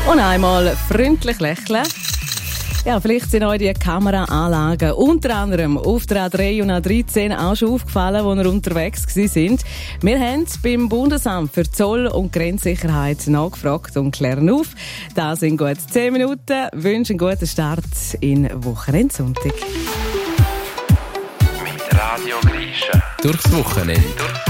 Und einmal freundlich lächeln. Ja, vielleicht sind euch die Kameraanlagen unter anderem auf der A3 und A13 auch schon aufgefallen, wo ihr unterwegs sind. Wir haben beim Bundesamt für Zoll- und Grenzsicherheit nachgefragt und klären auf. Das in gut 10 Minuten. Wünsche einen guten Start in Wochenendsonntag. Mit Radio Grisha. Durchs Wochenende.